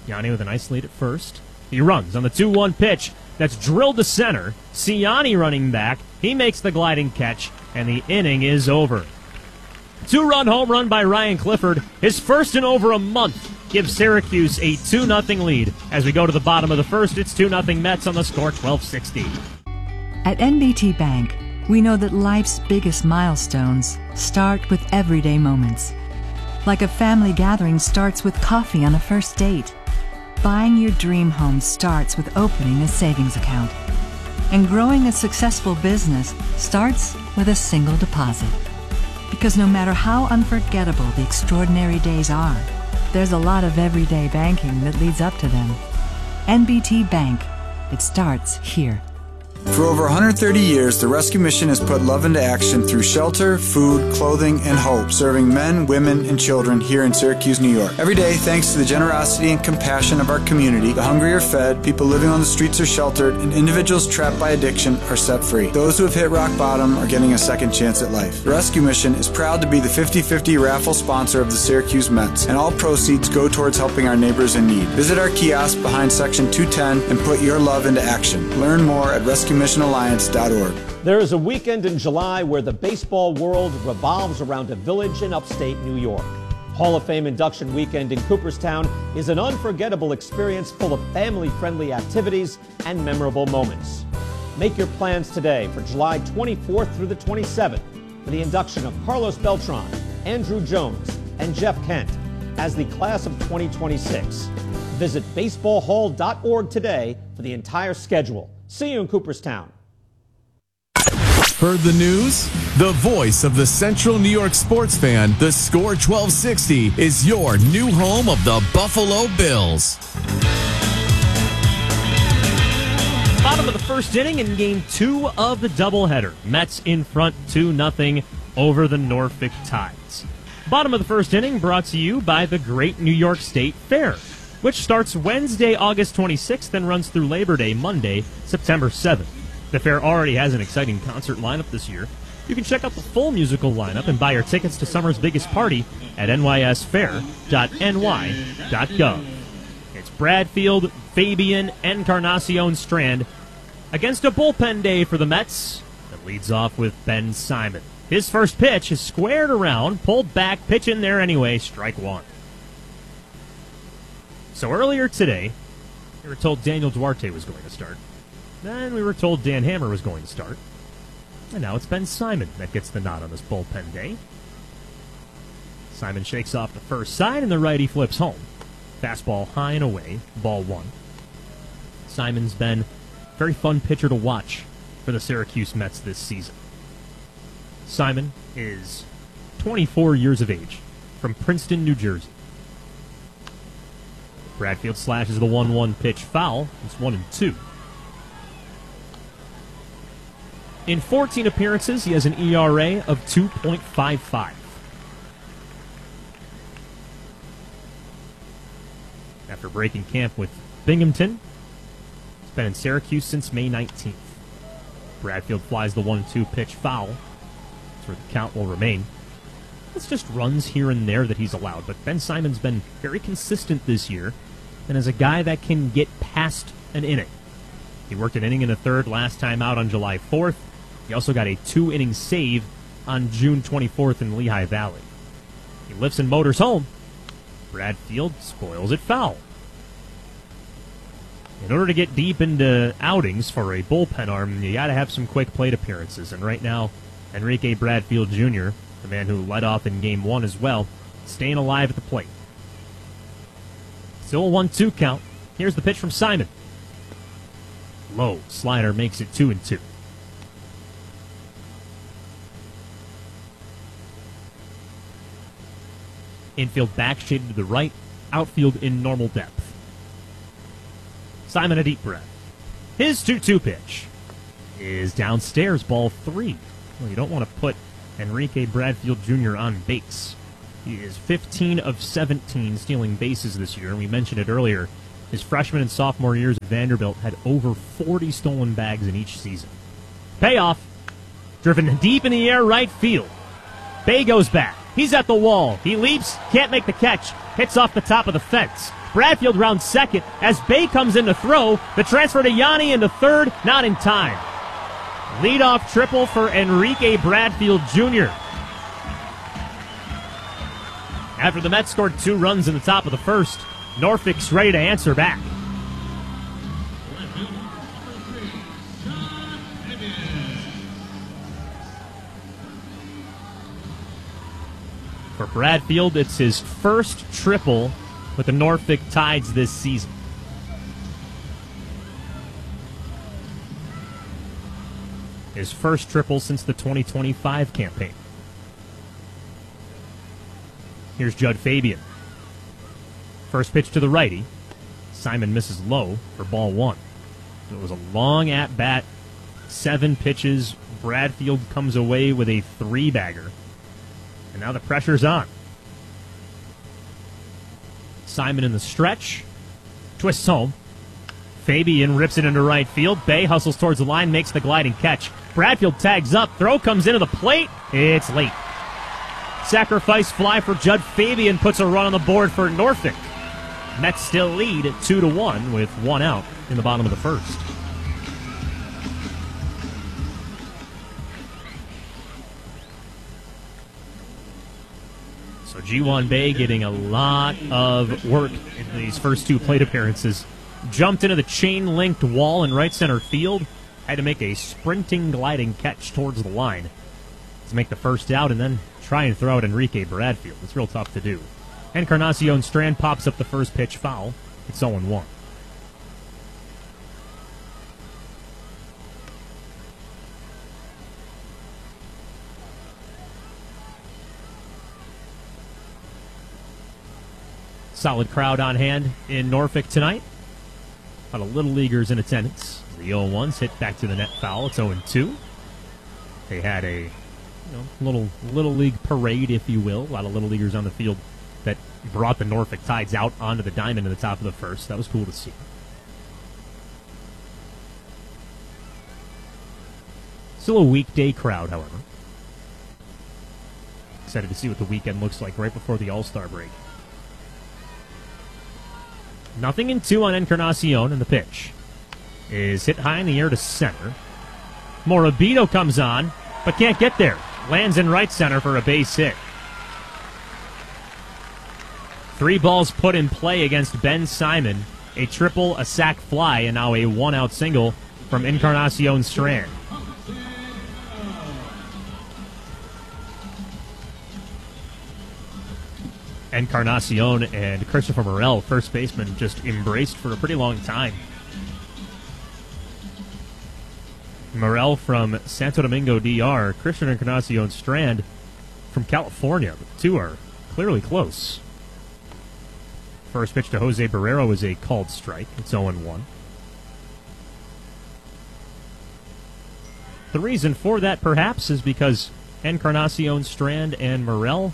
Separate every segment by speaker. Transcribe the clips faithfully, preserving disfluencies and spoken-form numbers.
Speaker 1: Yanni with a nice lead at first. He runs on the two one pitch. That's drilled to center. Siani running back. He makes the gliding catch, and the inning is over. Two-run home run by Ryan Clifford. His first in over a month gives Syracuse a two nothing lead. As we go to the bottom of the first, it's two nothing Mets on the score, twelve sixty.
Speaker 2: At N B T Bank, we know that life's biggest milestones start with everyday moments. Like a family gathering starts with coffee on a first date. Buying your dream home starts with opening a savings account. And growing a successful business starts with a single deposit. Because no matter how unforgettable the extraordinary days are, there's a lot of everyday banking that leads up to them. N B T Bank. It starts here.
Speaker 3: For over one hundred thirty years, the Rescue Mission has put love into action through shelter, food, clothing, and hope, serving men, women, and children here in Syracuse, New York. Every day, thanks to the generosity and compassion of our community, the hungry are fed, people living on the streets are sheltered, and individuals trapped by addiction are set free. Those who have hit rock bottom are getting a second chance at life. The Rescue Mission is proud to be the fifty fifty raffle sponsor of the Syracuse Mets, and all proceeds go towards helping our neighbors in need. Visit our kiosk behind Section two ten and put your love into action. Learn more at rescue mission alliance dot org.
Speaker 4: There is a weekend in July where the baseball world revolves around a village in upstate New York. Hall of Fame induction weekend in Cooperstown is an unforgettable experience full of family-friendly activities and memorable moments. Make your plans today for July twenty-fourth through the twenty-seventh for the induction of Carlos Beltran, Andrew Jones, and Jeff Kent as the class of twenty twenty-six. Visit baseball hall dot org today for the entire schedule. See you in Cooperstown.
Speaker 5: Heard the news? The voice of the Central New York sports fan, the Score twelve sixty, is your new home of the Buffalo Bills.
Speaker 1: Bottom of the first inning in game two of the doubleheader. Mets in front two nothing over the Norfolk Tides. Bottom of the first inning brought to you by the Great New York State Fair, which starts Wednesday, August twenty-sixth and runs through Labor Day, Monday, September seventh. The fair already has an exciting concert lineup this year. You can check out the full musical lineup and buy your tickets to summer's biggest party at N Y S fair dot N Y dot gov. It's Bradfield, Fabian, Encarnacion Strand against a bullpen day for the Mets that leads off with Ben Simon. His first pitch is squared around, pulled back, pitch in there anyway, strike one. So earlier today, we were told Daniel Duarte was going to start. Then we were told Dan Hammer was going to start. And now it's Ben Simon that gets the nod on this bullpen day. Simon shakes off the first side, and the righty flips home. Fastball high and away, ball one. Simon's been a very fun pitcher to watch for the Syracuse Mets this season. Simon is twenty-four years of age, from Princeton, New Jersey. Bradfield slashes the one one pitch foul. It's one and two. In fourteen appearances, he has an E R A of two point five five. After breaking camp with Binghamton, he's been in Syracuse since May nineteenth. Bradfield flies the one two pitch foul. That's where the count will remain. It's just runs here and there that he's allowed, but Ben Simon's been very consistent this year, and is a guy that can get past an inning. He worked an inning and a third last time out on July fourth. He also got a two-inning save on June twenty-fourth in Lehigh Valley. He lifts and motors home. Bradfield spoils it foul. In order to get deep into outings for a bullpen arm, you got to have some quick plate appearances. And right now, Enrique Bradfield Junior, the man who led off in game one as well, staying alive at the plate. Still a one two count. Here's the pitch from Simon. Low slider makes it two and two. Infield back shaded to the right, outfield in normal depth. Simon a deep breath. His two two pitch is downstairs, ball three. Well, you don't want to put Enrique Bradfield Junior on base. He is fifteen of seventeen stealing bases this year, and we mentioned it earlier. His freshman and sophomore years at Vanderbilt had over forty stolen bags in each season. Payoff. Driven deep in the air, right field. Bay goes back. He's at the wall. He leaps, can't make the catch. Hits off the top of the fence. Bradfield rounds second as Bay comes in to throw. The transfer to Yanni into third, not in time. Leadoff triple for Enrique Bradfield Junior After the Mets scored two runs in the top of the first, Norfolk's ready to answer back. For Bradfield, it's his first triple with the Norfolk Tides this season. His first triple since the twenty twenty-five campaign. Here's Judd Fabian. First pitch to the righty. Simon misses low for ball one. It was a long at-bat, seven pitches. Bradfield comes away with a three-bagger. And now the pressure's on. Simon in the stretch. Twists home. Fabian rips it into right field. Bay hustles towards the line, makes the gliding catch. Bradfield tags up. Throw comes into the plate. It's late. Sacrifice fly for Judd Fabian puts a run on the board for Norfolk. Mets still lead at two to one with one out in the bottom of the first. So Ji Hwan Bae getting a lot of work in these first two plate appearances. Jumped into the chain-linked wall in right center field. Had to make a sprinting, gliding catch towards the line to make the first out and then try and throw out Enrique Bradfield. It's real tough to do. Encarnacion Strand pops up the first pitch foul. It's oh one. Solid crowd on hand in Norfolk tonight. A lot of Little Leaguers in attendance. The oh ones hit back to the net foul. It's oh two. They had a you know, little Little League parade, if you will. A lot of Little Leaguers on the field that brought the Norfolk Tides out onto the diamond in the top of the first. That was cool to see. Still a weekday crowd, however. Excited to see what the weekend looks like right before the All-Star break. Nothing in two on Encarnacion, and the pitch is hit high in the air to center. Morabito comes on, but can't get there. Lands in right center for a base hit. Three balls put in play against Ben Simon. A triple, a sac fly, and now a one-out single from Encarnacion Strand. Encarnacion and Christopher Morel, first baseman, just embraced for a pretty long time. Morel from Santo Domingo, D R, Christian Encarnacion Strand from California. The two are clearly close. First pitch to Jose Barrero is a called strike. It's oh one. The reason for that, perhaps, is because Encarnacion Strand and Morel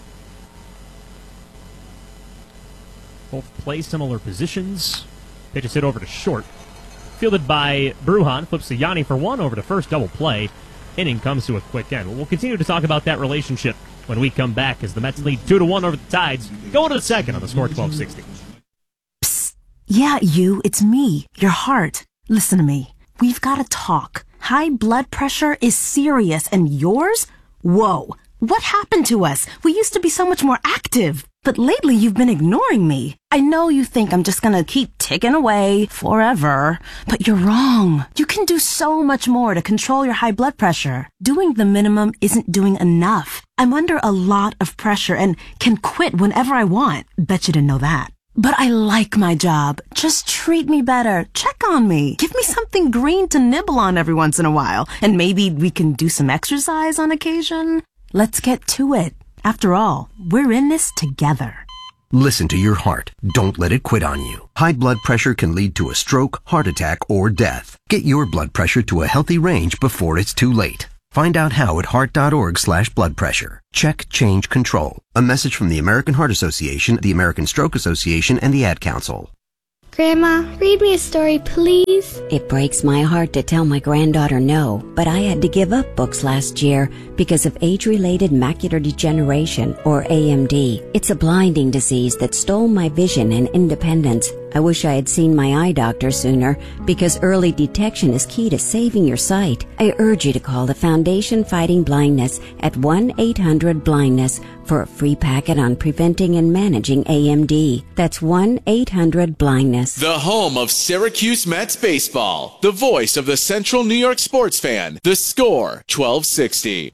Speaker 1: both play similar positions. Pitch is hit over to short. Fielded by Brujan, flips to Yanni for one over to first, double play. Inning comes to a quick end. We'll continue to talk about that relationship when we come back as the Mets lead two to one over the Tides. Going to the second on the score twelve sixty.
Speaker 6: Psst. Yeah, you. It's me, your heart. Listen to me. We've got to talk. High blood pressure is serious, and yours? Whoa. What happened to us? We used to be so much more active. But lately you've been ignoring me. I know you think I'm just gonna keep ticking away forever, but you're wrong. You can do so much more to control your high blood pressure. Doing the minimum isn't doing enough. I'm under a lot of pressure and can quit whenever I want. Bet you didn't know that. But I like my job. Just treat me better. Check on me. Give me something green to nibble on every once in a while. And maybe we can do some exercise on occasion. Let's get to it. After all, we're in this together.
Speaker 7: Listen to your heart. Don't let it quit on you. High blood pressure can lead to a stroke, heart attack, or death. Get your blood pressure to a healthy range before it's too late. Find out how at heart.org slash blood pressure. Check, change, control. A message from the American Heart Association, the American Stroke Association, and the Ad Council.
Speaker 8: Grandma, read me a story, please.
Speaker 9: It breaks my heart to tell my granddaughter no, but I had to give up books last year because of age-related macular degeneration, or A M D. It's a blinding disease that stole my vision and independence. I wish I had seen my eye doctor sooner, because early detection is key to saving your sight. I urge you to call the Foundation Fighting Blindness at one eight hundred blindness for a free packet on preventing and managing A M D. That's one eight hundred blindness.
Speaker 5: The home of Syracuse Mets baseball. The voice of the Central New York sports fan. The Score, twelve sixty.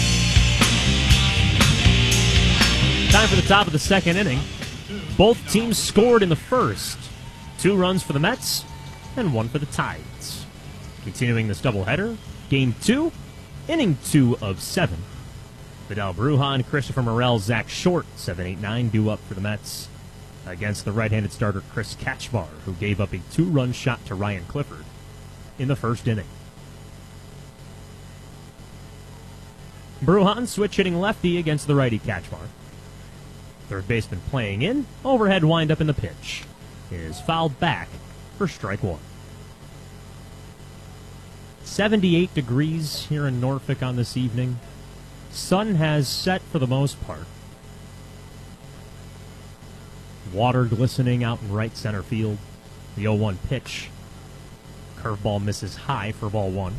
Speaker 1: Time for the top of the second inning. Both teams scored in the first. Two runs for the Mets and one for the Tides. Continuing this doubleheader, game two, inning two of seven. Vidal Brujan, Christopher Morel, Zach Short, seven eight nine, due up for the Mets against the right-handed starter Chris Kachmar, who gave up a two-run shot to Ryan Clifford in the first inning. Brujan switch hitting lefty against the righty Kachmar. Third baseman playing in, overhead windup in the pitch is fouled back for strike one. seventy-eight degrees here in Norfolk on this evening. Sun has set for the most part. Water glistening out in right center field. The oh one pitch. Curveball misses high for ball one.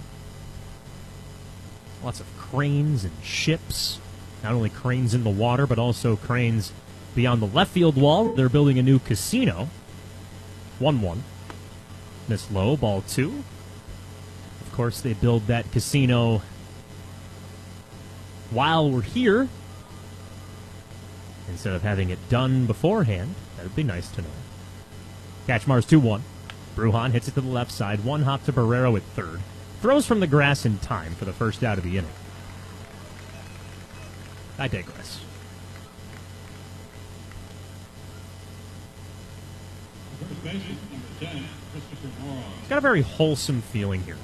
Speaker 1: Lots of cranes and ships. Not only cranes in the water, but also cranes beyond the left field wall. They're building a new casino. one one. Miss low, ball two. Of course, they build that casino while we're here, instead of having it done beforehand. That would be nice to know. Kachmar's two one. Brujan hits it to the left side. One hop to Barrero at third. Throws from the grass in time for the first out of the inning. I digress. It's got a very wholesome feeling here.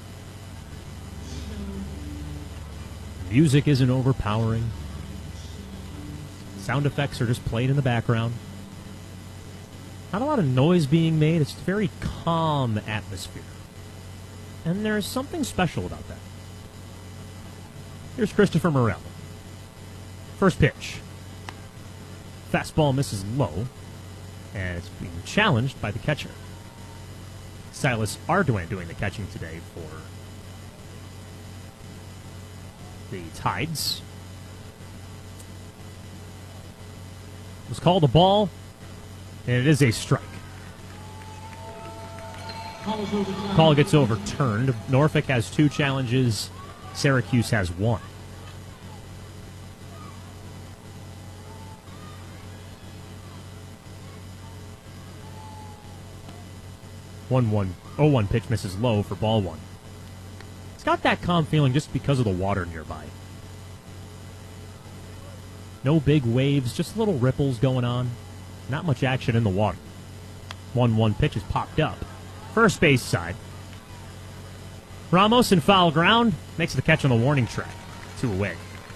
Speaker 1: The music isn't overpowering. Sound effects are just played in the background. Not a lot of noise being made. It's a very calm atmosphere. And there's something special about that. Here's Christopher Morel. First pitch. Fastball misses low, and it's being challenged by the catcher. Silas Ardoin doing the catching today for the Tides. It was called a ball, and it is a strike. Call gets overturned. Norfolk has two challenges. Syracuse has one. one one. oh one pitch misses low for ball one. It's got that calm feeling just because of the water nearby. No big waves, just little ripples going on. Not much action in the water. one one pitch is popped up. First base side. Ramos in foul ground. Makes the catch on the warning track. Two away.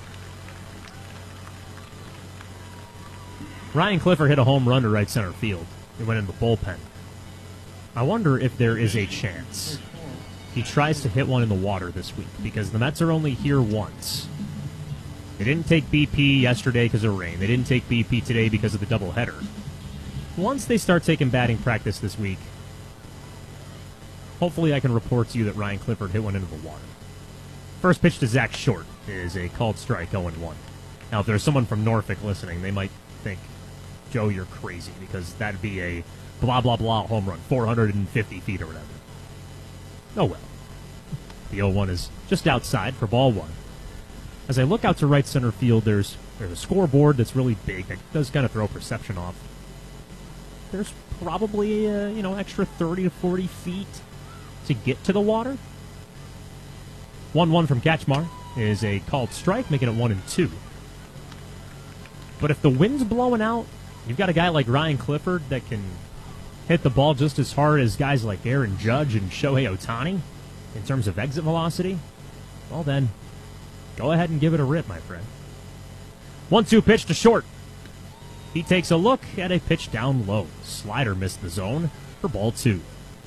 Speaker 1: Ryan Clifford hit a home run to right center field. It went in the bullpen. I wonder if there is a chance he tries to hit one in the water this week, because the Mets are only here once. They didn't take B P yesterday because of rain. They didn't take B P today because of the doubleheader. Once they start taking batting practice this week, hopefully I can report to you that Ryan Clifford hit one into the water. First pitch to Zach Short is a called strike, oh one. Now, if there's someone from Norfolk listening, they might think, Joe, you're crazy, because that'd be a blah, blah, blah home run, four hundred fifty feet or whatever. Oh, well. The oh one is just outside for ball one. As I look out to right center field, there's there's a scoreboard that's really big that does kind of throw perception off. There's probably, uh, you know, extra thirty to forty feet to get to the water. one one from Kachmar is a called strike, making it one and two. But if the wind's blowing out, you've got a guy like Ryan Clifford that can hit the ball just as hard as guys like Aaron Judge and Shohei Ohtani in terms of exit velocity, well then, go ahead and give it a rip, my friend. one two pitch to Short. He takes a look at a pitch down low. Slider missed the zone for ball two.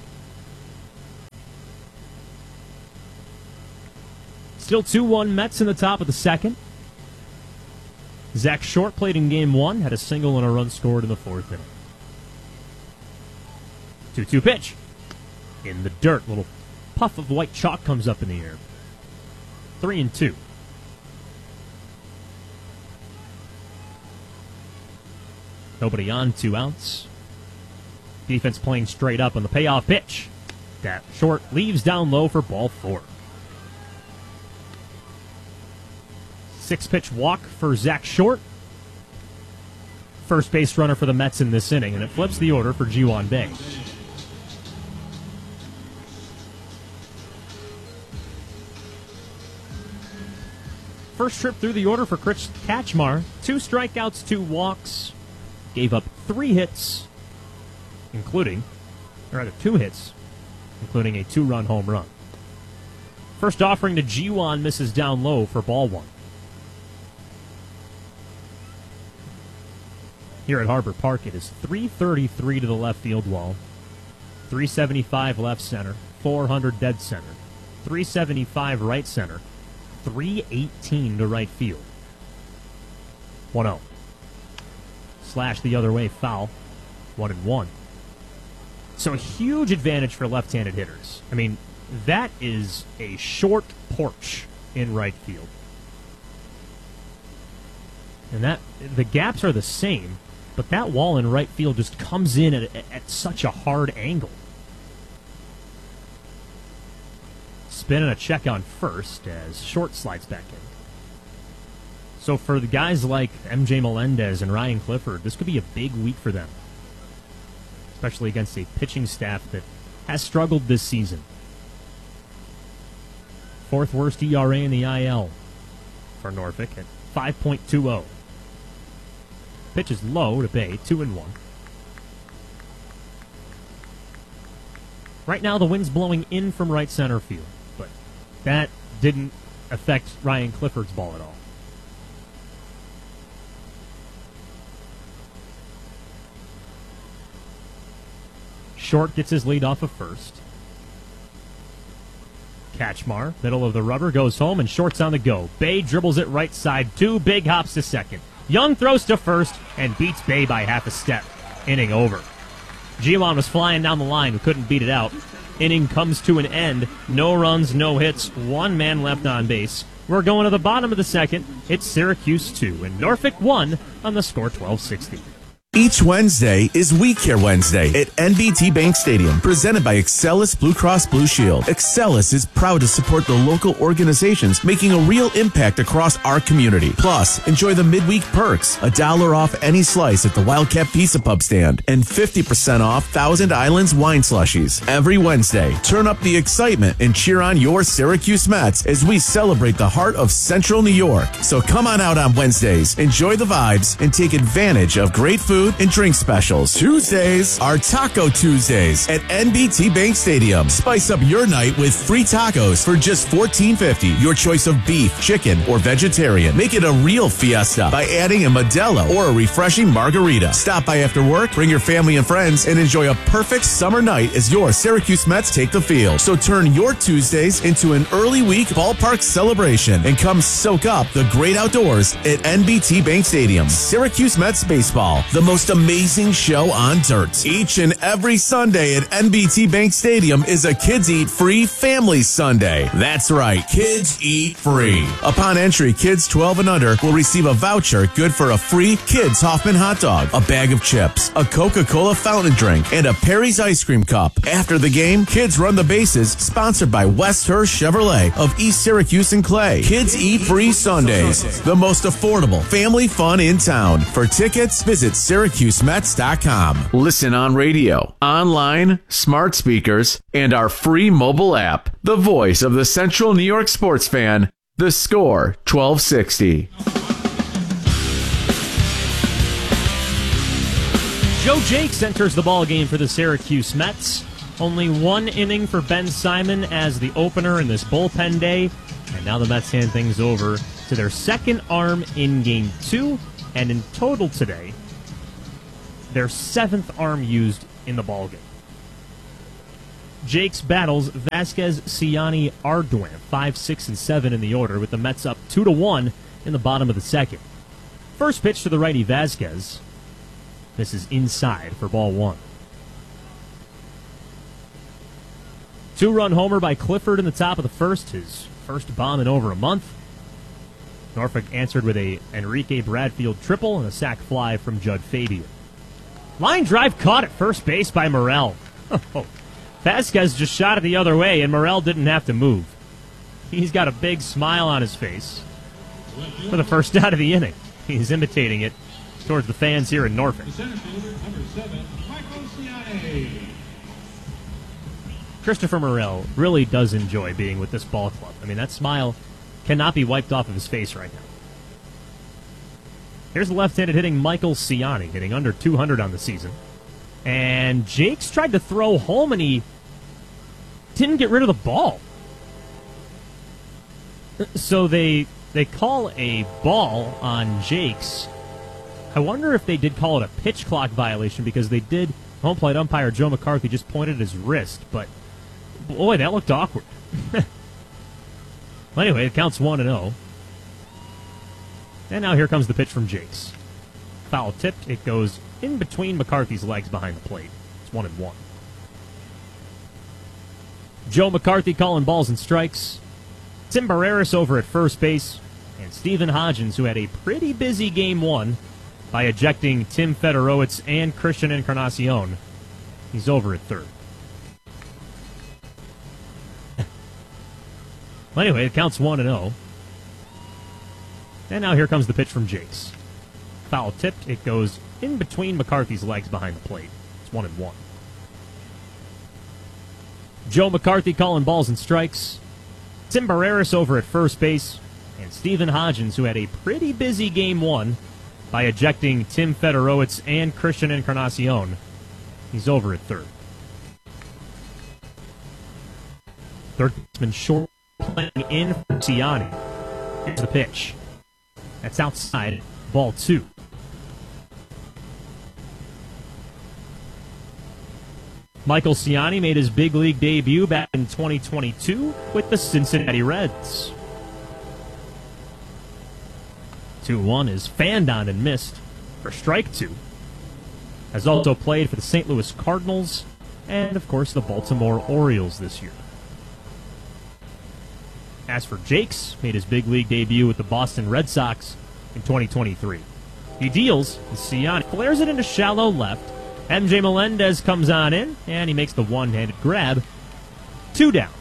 Speaker 1: Still two one Mets in the top of the second. Zach Short played in game one, had a single and a run scored in the fourth inning. two two pitch. In the dirt. Little puff of white chalk comes up in the air. Three and two. Nobody on, two outs. Defense playing straight up on the payoff pitch. That Short leaves down low for ball four. Six pitch walk for Zach Short. First base runner for the Mets in this inning, and it flips the order for Ji-hwan Bae. First trip through the order for Chris Kachmar. Two strikeouts, two walks. Gave up three hits, including, or rather two hits, including a two-run home run. First offering to Ji-hwan misses down low for ball one. Here at Harbor Park, it is three thirty-three to the left field wall, three seventy-five left center, four hundred dead center, three seventy-five right center, three eighteen to right field. one oh. Slash the other way, foul. One and one. So a huge advantage for left-handed hitters. I mean, that is a short porch in right field. And that the gaps are the same, but that wall in right field just comes in at, at such a hard angle. Spin and a check on first as Short slides back in. So for the guys like M J Melendez and Ryan Clifford, this could be a big week for them, especially against a pitching staff that has struggled this season. Fourth worst E R A in the I L for Norfolk at five point two oh. Pitch is low to Bae, two and one. Right now the wind's blowing in from right center field, but that didn't affect Ryan Clifford's ball at all. Short gets his lead off of first. Kachmar, middle of the rubber, goes home, and Short's on the go. Bae dribbles it right side, two big hops to second. Young throws to first and beats Bae by half a step. Inning over. Ji-hwan was flying down the line, who couldn't beat it out. Inning comes to an end. No runs, no hits, one man left on base. We're going to the bottom of the second. It's Syracuse two and Norfolk one on the score twelve sixty.
Speaker 5: Each Wednesday is We Care Wednesday at N B T Bank Stadium, presented by Excelis Blue Cross Blue Shield. Excelis is proud to support the local organizations making a real impact across our community. Plus, enjoy the midweek perks, a dollar off any slice at the Wildcat Pizza Pub stand, and fifty percent off Thousand Islands wine slushies. Every Wednesday, turn up the excitement and cheer on your Syracuse Mets as we celebrate the heart of Central New York. So come on out on Wednesdays, enjoy the vibes, and take advantage of great food and drink specials. Tuesdays are Taco Tuesdays at N B T Bank Stadium. Spice up your night with free tacos for just fourteen fifty. Your choice of beef, chicken, or vegetarian. Make it a real fiesta by adding a Modelo or a refreshing margarita. Stop by after work, bring your family and friends, and enjoy a perfect summer night as your Syracuse Mets take the field. So turn your Tuesdays into an early week ballpark celebration and come soak up the great outdoors at N B T Bank Stadium. Syracuse Mets baseball, the most amazing show on dirt. Each and every Sunday at N B T Bank Stadium is a Kids Eat Free Family Sunday. That's right, Kids Eat Free. Upon entry, kids twelve and under will receive a voucher good for a free Kids Hoffman hot dog, a bag of chips, a Coca-Cola fountain drink, and a Perry's ice cream cup. After the game, kids run the bases, sponsored by West Hurst Chevrolet of East Syracuse and Clay. Kids Eat Free Sundays, the most affordable family fun in town. For tickets, visit Syracuse Mets dot com.
Speaker 10: Listen on radio, online, smart speakers, and our free mobile app. The voice of the Central New York sports fan, The Score twelve sixty.
Speaker 1: Joe Jakes enters the ball game for the Syracuse Mets. Only one inning for Ben Simon as the opener in this bullpen day. And now the Mets hand things over to their second arm in game two. And in total today, their seventh arm used in the ballgame. Jakes battles Vasquez, Ciani, Ardoin, five, six, and seven in the order, with the Mets up two to one in the bottom of the second. First pitch to the righty Vasquez. This is inside for ball one. Two-run homer by Clifford in the top of the first, his first bomb in over a month. Norfolk answered with a Enrique Bradfield triple and a sac fly from Judd Fabian. Line drive caught at first base by Morel. Vasquez just shot it the other way, and Morel didn't have to move. He's got a big smile on his face for the first out of the inning. He's imitating it towards the fans here in Norfolk. Christopher Morel really does enjoy being with this ball club. I mean, that smile cannot be wiped off of his face right now. Here's the left-handed hitting Michael Ciani, hitting under two hundred on the season. And Jakes tried to throw home, and he didn't get rid of the ball. So they they call a ball on Jakes. I wonder if they did call it a pitch clock violation, because they did, home plate umpire Joe McCarthy just pointed at his wrist, but boy, that looked awkward. Well, anyway, it counts one and oh. And now here comes the pitch from Jakes. Foul tipped. It goes in between McCarthy's legs behind the plate. It's one and one. Joe McCarthy calling balls and strikes. Tim Barreras over at first base. And Stephen Hodgins, who had a pretty busy game one by ejecting Tim Federowicz and Christian Encarnacion. He's over at third. Well, anyway, it counts one and oh. And now here comes the pitch from Jakes. Foul tipped. It goes in between McCarthy's legs behind the plate. It's one and one. Joe McCarthy calling balls and strikes. Tim Barreras over at first base. And Stephen Hodgins, who had a pretty busy game one by ejecting Tim Federowicz and Christian Encarnacion. He's over at third. Third baseman short, playing in for Ciani. Here's the pitch. That's outside, ball two. Michael Ciani made his big league debut back in twenty twenty-two with the Cincinnati Reds. two one is fanned on and missed for strike two. Has also played for the Saint Louis Cardinals and, of course, the Baltimore Orioles this year. As for Jakes, made his big league debut with the Boston Red Sox in twenty twenty-three. He deals, and Ciani flares it into shallow left. M J Melendez comes on in, and he makes the one-handed grab. Two down.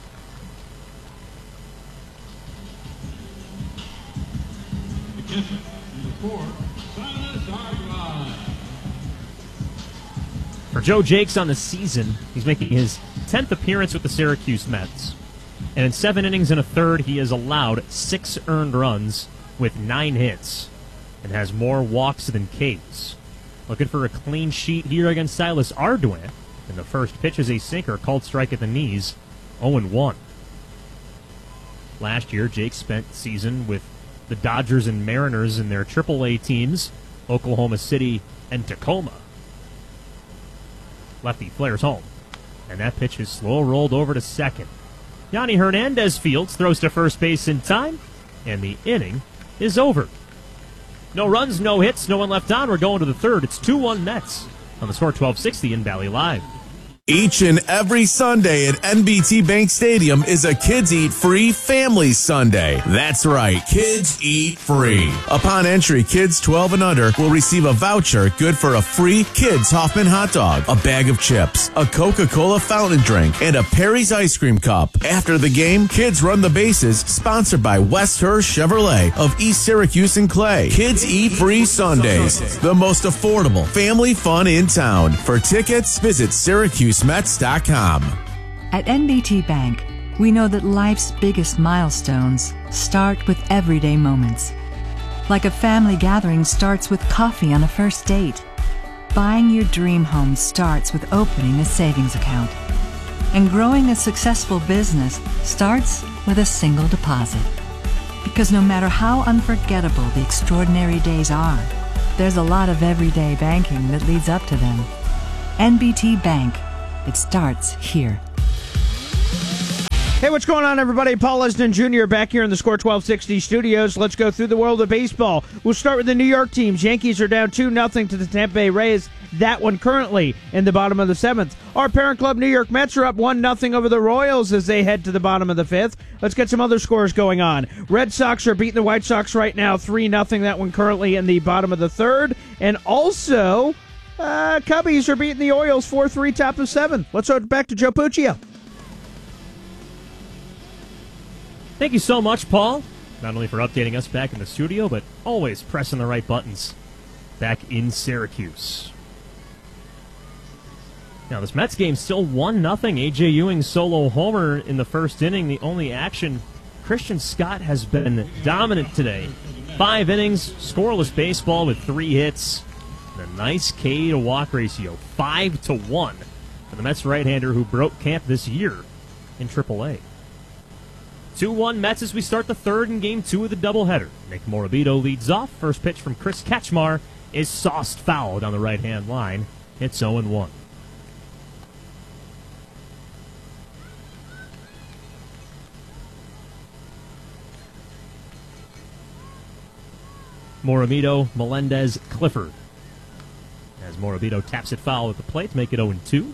Speaker 1: For Joe Jakes on the season, he's making his tenth appearance with the Syracuse Mets. And in seven innings and a third, he has allowed six earned runs with nine hits and has more walks than Ks. Looking for a clean sheet here against Silas Ardoin. And the first pitch is a sinker, called strike at the knees, oh and one. Last year, Jake spent the season with the Dodgers and Mariners in their triple A teams, Oklahoma City and Tacoma. Lefty flares home, and that pitch is slow rolled over to second. Yanni Hernandez fields, throws to first base in time, and the inning is over. No runs, no hits, no one left on. We're going to the third. It's two one Mets on the score twelve sixty in Valley Live.
Speaker 5: Each and every Sunday at N B T Bank Stadium is a Kids Eat Free Family Sunday. That's right, Kids Eat Free. Upon entry, kids twelve and under will receive a voucher good for a free Kids Hoffman hot dog, a bag of chips, a Coca-Cola fountain drink, and a Perry's ice cream cup. After the game, kids run the bases, sponsored by West Hurst Chevrolet of East Syracuse and Clay. Kids Eat Free Sundays, the most affordable family fun in town. For tickets, visit Syracuse Mets dot com.
Speaker 2: At N B T Bank, we know that life's biggest milestones start with everyday moments. Like a family gathering starts with coffee on a first date. Buying your dream home starts with opening a savings account. And growing a successful business starts with a single deposit. Because no matter how unforgettable the extraordinary days are, there's a lot of everyday banking that leads up to them. N B T Bank. It starts here.
Speaker 11: Hey, what's going on, everybody? Paul Lesden Junior back here in the Score twelve sixty studios. Let's go through the world of baseball. We'll start with the New York teams. Yankees are down two nothing to the Tampa Bay Rays. That one currently in the bottom of the seventh. Our parent club, New York Mets, are up one nothing over the Royals as they head to the bottom of the fifth. Let's get some other scores going on. Red Sox are beating the White Sox right now three nothing. That one currently in the bottom of the third. And also, uh, Cubbies are beating the Orioles four three, top of seventh. Let's go back to Joe Puccio.
Speaker 1: Thank you so much, Paul, not only for updating us back in the studio, but always pressing the right buttons back in Syracuse. Now, this Mets game still one nothing. A J Ewing's solo homer in the first inning, the only action. Christian Scott has been dominant today. Five innings, scoreless baseball with three hits, and a nice K to walk ratio, five to one for the Mets right-hander who broke camp this year in triple A. two one Mets as we start the third in game two of the doubleheader. Nick Morabito leads off. First pitch from Chris Ketchmar is sauced foul down the right-hand line. It's oh and one. Morabito, Melendez, Clifford. As Morabito taps it foul at the plate to make it oh and two.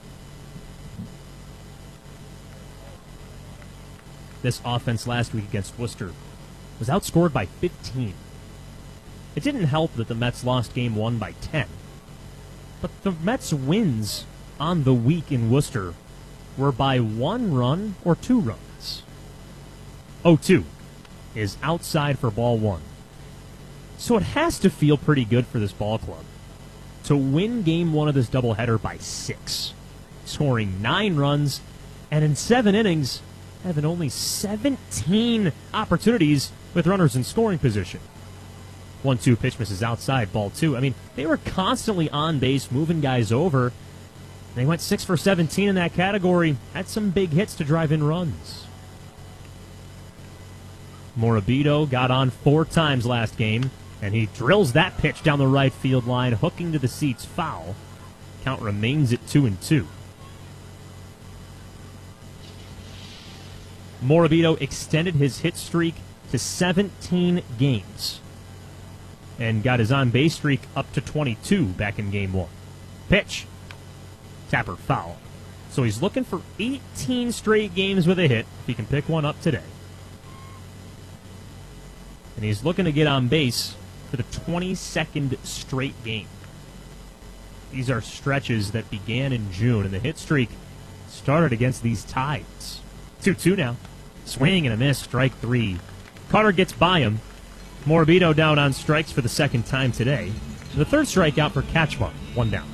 Speaker 1: This offense last week against Worcester was outscored by fifteen. It didn't help that the Mets lost game one by ten. But the Mets' wins on the week in Worcester were by one run or two runs. oh two is outside for ball one. So it has to feel pretty good for this ball club to win game one of this doubleheader by six, scoring nine runs, and in seven innings, having only seventeen opportunities with runners in scoring position. one two pitch misses outside, ball two. I mean, they were constantly on base, moving guys over. They went six for seventeen in that category, had some big hits to drive in runs. Morabito got on four times last game, and he drills that pitch down the right field line, hooking to the seats, foul. Count remains at two and two. Morabito extended his hit streak to seventeen games and got his on-base streak up to twenty-two back in game one. Pitch. Tapper foul. So he's looking for eighteen straight games with a hit, if he can pick one up today. And he's looking to get on base for the twenty-second straight game. These are stretches that began in June, and the hit streak started against these Tides. two two now. Swing and a miss, strike three. Carter gets by him. Morabito down on strikes for the second time today. The third strikeout for Ketchmar, one down.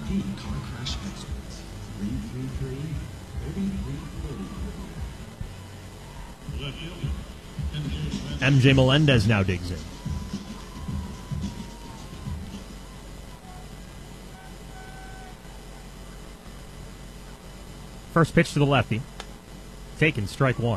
Speaker 1: M J Melendez now digs in. First pitch to the lefty. Taken, strike one.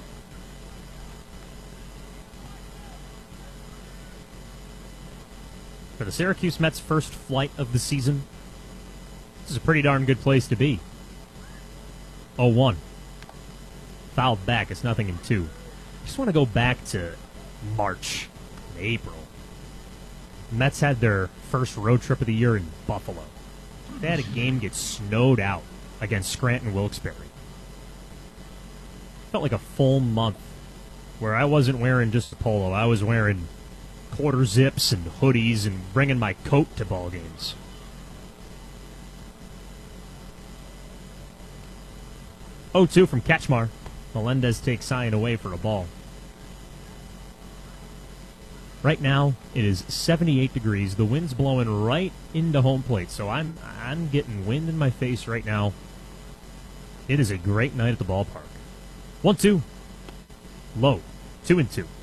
Speaker 1: For the Syracuse Mets' first flight of the season, this is a pretty darn good place to be. oh one. Fouled back, it's nothing in two. Just want to go back to March, April. Mets had their first road trip of the year in Buffalo. They had a game get snowed out against Scranton Wilkes-Barre. Felt like a full month where I wasn't wearing just a polo. I was wearing quarter zips and hoodies and bringing my coat to ball games. oh two from Ketchmar. Melendez takes Sion away for a ball. Right now, it is seventy-eight degrees. The wind's blowing right into home plate, so I'm I'm getting wind in my face right now. It is a great night at the ballpark. one two. Low. two and two.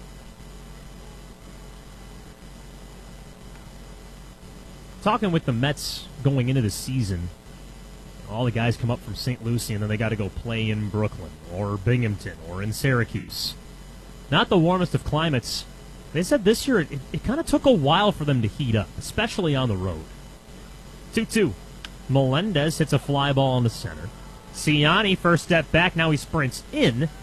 Speaker 1: Talking with the Mets going into the season, all the guys come up from Saint Lucie and then they got to go play in Brooklyn or Binghamton or in Syracuse. Not the warmest of climates They said this year it, it kind of took a while for them to heat up, especially on the road. two two. Melendez hits a fly ball in the center. Ciani, first step back, now he sprints in.